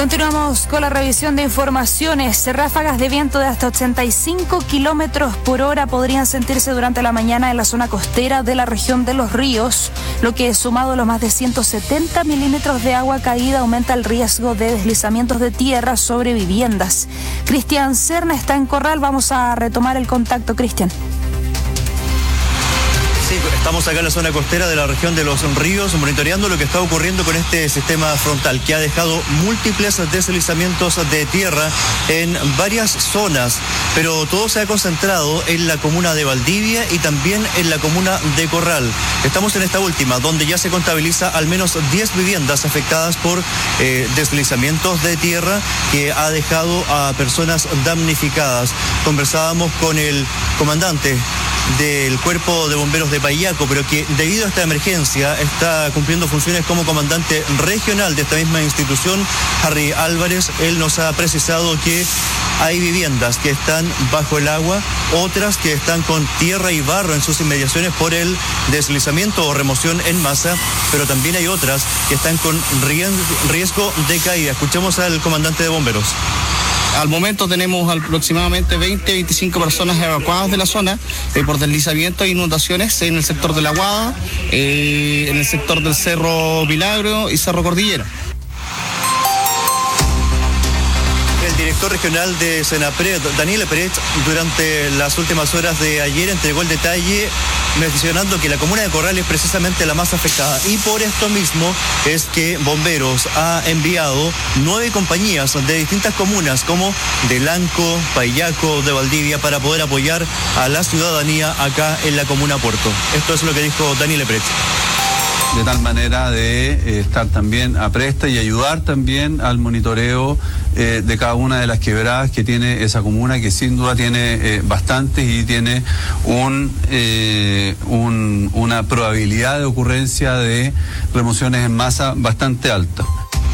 Continuamos con la revisión de informaciones. Ráfagas de viento de hasta 85 kilómetros por hora podrían sentirse durante la mañana en la zona costera de la región de Los Ríos, lo que, sumado a los más de 170 milímetros de agua caída, aumenta el riesgo de deslizamientos de tierra sobre viviendas. Cristian Serna está en Corral. Vamos a retomar el contacto, Cristian. Sí, estamos acá en la zona costera de la región de Los Ríos, monitoreando lo que está ocurriendo con este sistema frontal, que ha dejado múltiples deslizamientos de tierra en varias zonas, pero todo se ha concentrado en la comuna de Valdivia y también en la comuna de Corral. Estamos en esta última, donde ya se contabiliza al menos 10 viviendas afectadas por deslizamientos de tierra, que ha dejado a personas damnificadas. Conversábamos con el comandante del Cuerpo de Bomberos de Paillaco, pero que debido a esta emergencia está cumpliendo funciones como comandante regional de esta misma institución, Harry Álvarez. Él nos ha precisado que hay viviendas que están bajo el agua, otras que están con tierra y barro en sus inmediaciones por el deslizamiento o remoción en masa, pero también hay otras que están con riesgo de caída. Escuchamos al comandante de bomberos. Al momento tenemos aproximadamente 20-25 personas evacuadas de la zona por deslizamientos e inundaciones en el sector de La Guada, en el sector del Cerro Milagro y Cerro Cordillera. El director regional de Senapred, Daniel Pérez, durante las últimas horas de ayer entregó el detalle mencionando que la comuna de Corral es precisamente la más afectada, y por esto mismo es que Bomberos ha enviado 9 compañías de distintas comunas como de Lanco, Paillaco, de Valdivia, para poder apoyar a la ciudadanía acá en la comuna Puerto. Esto es lo que dijo Daniel Pérez. De tal manera de estar también apresta y ayudar también al monitoreo de cada una de las quebradas que tiene esa comuna, que sin duda tiene bastantes y tiene una probabilidad de ocurrencia de remociones en masa bastante alta.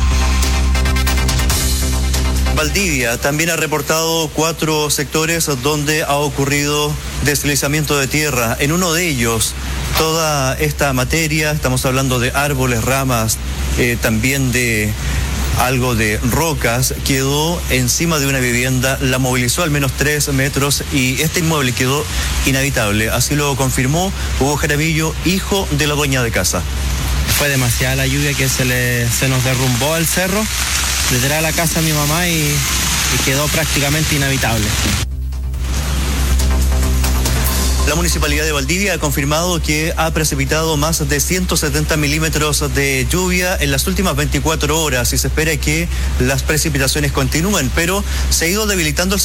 Valdivia también ha reportado 4 sectores donde ha ocurrido deslizamiento de tierra. En uno de ellos, toda esta materia, estamos hablando de árboles, ramas, también de algo de rocas, quedó encima de una vivienda, la movilizó al menos 3 metros y este inmueble quedó inhabitable. Así lo confirmó Hugo Jaramillo, hijo de la dueña de casa. Fue demasiada la lluvia que se nos derrumbó el cerro detrás de la casa de mi mamá y quedó prácticamente inhabitable. La Municipalidad de Valdivia ha confirmado que ha precipitado más de 170 milímetros de lluvia en las últimas 24 horas y se espera que las precipitaciones continúen, pero se ha ido debilitando el